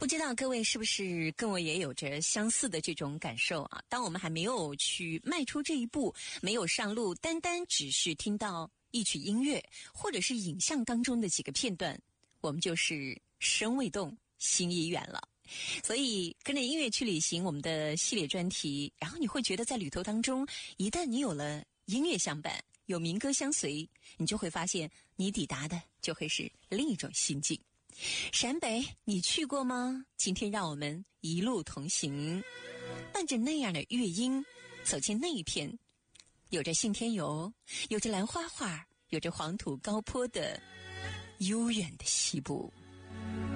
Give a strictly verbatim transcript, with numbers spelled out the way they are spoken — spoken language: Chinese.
不知道各位是不是跟我也有着相似的这种感受啊？当我们还没有去迈出这一步，没有上路，单单只是听到一曲音乐或者是影像当中的几个片段，我们就是身未动心已远了。所以跟着音乐去旅行我们的系列专题，然后你会觉得在旅途当中，一旦你有了音乐相伴，有民歌相随，你就会发现你抵达的就会是另一种心境。陕北你去过吗？今天让我们一路同行，伴着那样的乐音，走进那一片有着信天游，有着兰花花，有着黄土高坡的悠远的西部。